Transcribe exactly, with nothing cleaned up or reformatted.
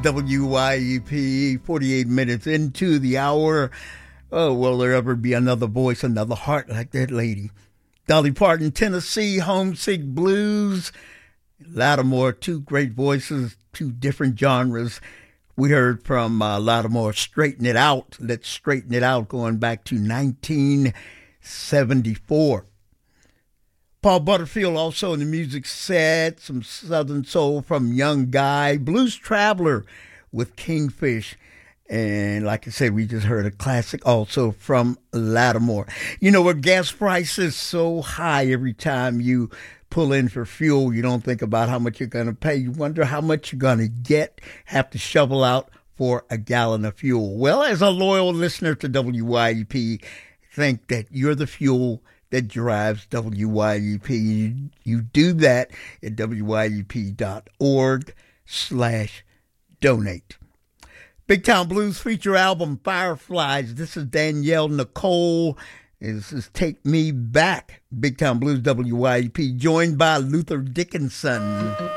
W Y E P, forty-eight minutes into the hour. Oh, will there ever be another voice, another heart like that lady? Dolly Parton, Tennessee, Homesick Blues. Lattimore, two great voices, two different genres. We heard from uh, Lattimore, Straighten It Out. Let's Straighten It Out, going back to nineteen seventy-four. Paul Butterfield also in the music set, some Southern soul from Young Guy, Blues Traveler with Kingfish. And like I said, we just heard a classic also from Lattimore. You know, with gas prices so high every time you pull in for fuel, you don't think about how much you're going to pay. You wonder how much you're going to get, have to shovel out for a gallon of fuel. Well, as a loyal listener to W Y E P, think that you're the fuel that drives W Y E P. You, you do that at W Y E P dot org slash donate. Big Town Blues feature album Fireflies. This is Danielle Nicole. This is Take Me Back. Big Town Blues W Y E P, joined by Luther Dickinson.